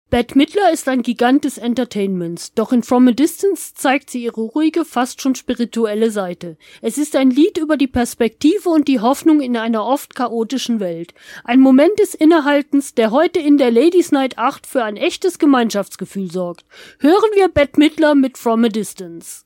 Bette Midler ist ein Gigant des Entertainments, doch in From a Distance zeigt sie ihre ruhige, fast schon spirituelle Seite. Es ist ein Lied über die Perspektive und die Hoffnung in einer oft chaotischen Welt. Ein Moment des Innehaltens, der heute in der Ladies Night 8 für ein echtes Gemeinschaftsgefühl sorgt. Hören wir Bette Midler mit From a Distance.